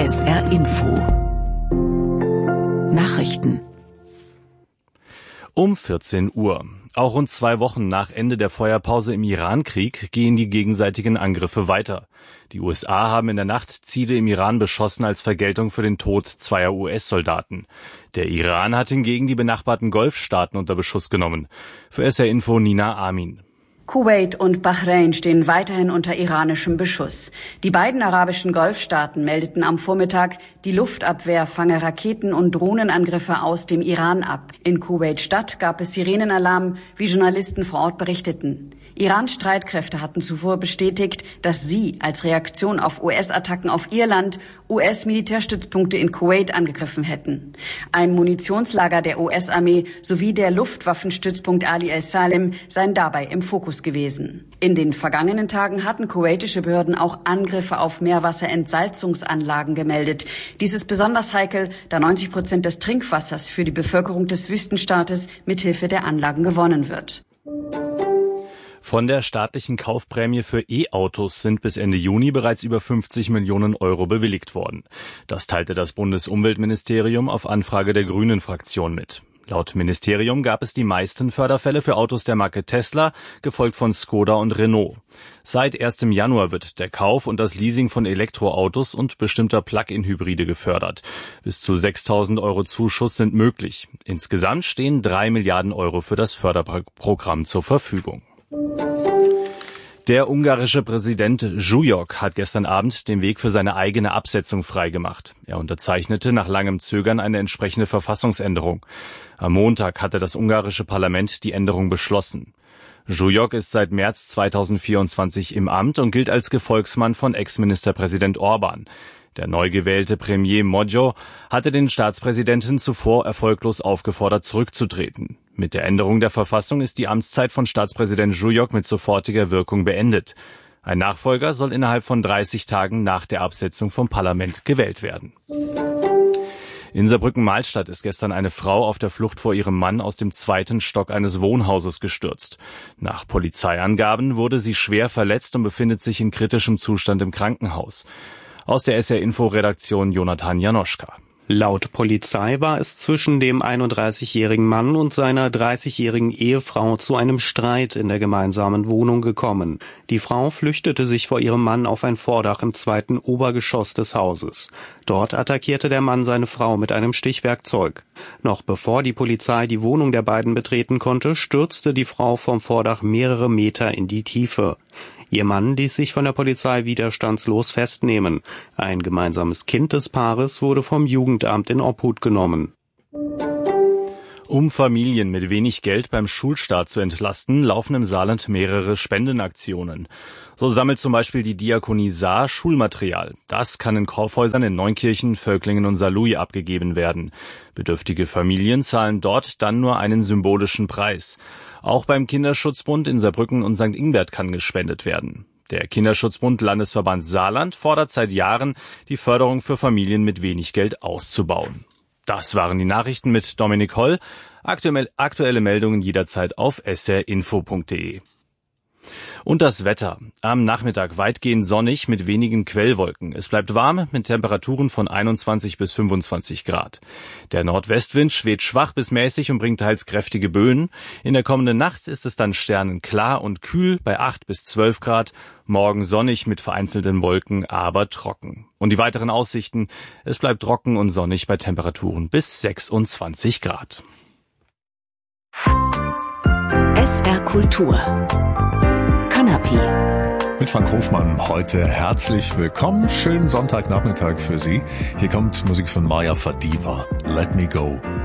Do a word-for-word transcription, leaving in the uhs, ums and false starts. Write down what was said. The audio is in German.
S R Info Nachrichten um vierzehn Uhr. Auch rund zwei Wochen nach Ende der Feuerpause im Irankrieg gehen die gegenseitigen Angriffe weiter. Die U S A haben in der Nacht Ziele im Iran beschossen als Vergeltung für den Tod zweier U S-Soldaten. Der Iran hat hingegen die benachbarten Golfstaaten unter Beschuss genommen. Für S R Info Nina Amin. Kuwait und Bahrain stehen weiterhin unter iranischem Beschuss. Die beiden arabischen Golfstaaten meldeten am Vormittag, die Luftabwehr fange Raketen- und Drohnenangriffe aus dem Iran ab. In Kuwait-Stadt gab es Sirenenalarm, wie Journalisten vor Ort berichteten. Irans Streitkräfte hatten zuvor bestätigt, dass sie als Reaktion auf U S-Attacken auf ihr Land U S-Militärstützpunkte in Kuwait angegriffen hätten. Ein Munitionslager der U S-Armee sowie der Luftwaffenstützpunkt Ali el-Salem seien dabei im Fokus gewesen. In den vergangenen Tagen hatten kuwaitische Behörden auch Angriffe auf Meerwasserentsalzungsanlagen gemeldet. Dies ist besonders heikel, da neunzig Prozent des Trinkwassers für die Bevölkerung des Wüstenstaates mithilfe der Anlagen gewonnen wird. Von der staatlichen Kaufprämie für E-Autos sind bis Ende Juni bereits über fünfzig Millionen Euro bewilligt worden. Das teilte das Bundesumweltministerium auf Anfrage der Grünen-Fraktion mit. Laut Ministerium gab es die meisten Förderfälle für Autos der Marke Tesla, gefolgt von Skoda und Renault. Seit erstem Januar wird der Kauf und das Leasing von Elektroautos und bestimmter Plug-in-Hybride gefördert. Bis zu sechstausend Euro Zuschuss sind möglich. Insgesamt stehen drei Milliarden Euro für das Förderprogramm zur Verfügung. Der ungarische Präsident Zsujok hat gestern Abend den Weg für seine eigene Absetzung freigemacht. Er unterzeichnete nach langem Zögern eine entsprechende Verfassungsänderung. Am Montag hatte das ungarische Parlament die Änderung beschlossen. Zsujok ist seit März zweitausendvierundzwanzig im Amt und gilt als Gefolgsmann von Ex-Ministerpräsident Orban. Der neu gewählte Premier Magyar hatte den Staatspräsidenten zuvor erfolglos aufgefordert, zurückzutreten. Mit der Änderung der Verfassung ist die Amtszeit von Staatspräsident Zsujok mit sofortiger Wirkung beendet. Ein Nachfolger soll innerhalb von dreißig Tagen nach der Absetzung vom Parlament gewählt werden. In Saarbrücken-Malstadt ist gestern eine Frau auf der Flucht vor ihrem Mann aus dem zweiten Stock eines Wohnhauses gestürzt. Nach Polizeiangaben wurde sie schwer verletzt und befindet sich in kritischem Zustand im Krankenhaus. Aus der S R-Info-Redaktion Jonathan Janoschka. Laut Polizei war es zwischen dem einunddreißigjährigen Mann und seiner dreißigjährigen Ehefrau zu einem Streit in der gemeinsamen Wohnung gekommen. Die Frau flüchtete sich vor ihrem Mann auf ein Vordach im zweiten Obergeschoss des Hauses. Dort attackierte der Mann seine Frau mit einem Stichwerkzeug. Noch bevor die Polizei die Wohnung der beiden betreten konnte, stürzte die Frau vom Vordach mehrere Meter in die Tiefe. Ihr Mann ließ sich von der Polizei widerstandslos festnehmen. Ein gemeinsames Kind des Paares wurde vom Jugendamt in Obhut genommen. Um Familien mit wenig Geld beim Schulstart zu entlasten, laufen im Saarland mehrere Spendenaktionen. So sammelt zum Beispiel die Diakonie Saar Schulmaterial. Das kann in Kaufhäusern in Neunkirchen, Völklingen und Saarlouis abgegeben werden. Bedürftige Familien zahlen dort dann nur einen symbolischen Preis. Auch beim Kinderschutzbund in Saarbrücken und Sankt Ingbert kann gespendet werden. Der Kinderschutzbund Landesverband Saarland fordert seit Jahren, die Förderung für Familien mit wenig Geld auszubauen. Das waren die Nachrichten mit Dominik Holl. Aktuelle, aktuelle Meldungen jederzeit auf s r info punkt d e. Und das Wetter. Am Nachmittag weitgehend sonnig mit wenigen Quellwolken. Es bleibt warm mit Temperaturen von einundzwanzig bis fünfundzwanzig Grad. Der Nordwestwind schwebt schwach bis mäßig und bringt teils kräftige Böen. In der kommenden Nacht ist es dann sternenklar und kühl bei acht bis zwölf Grad. Morgen sonnig mit vereinzelten Wolken, aber trocken. Und die weiteren Aussichten. Es bleibt trocken und sonnig bei Temperaturen bis sechsundzwanzig Grad. S R Kultur Kanapé. Mit Frank Hofmann heute herzlich willkommen. Schönen Sonntagnachmittag für Sie. Hier kommt Musik von Maya Fadiva. Let Me Go.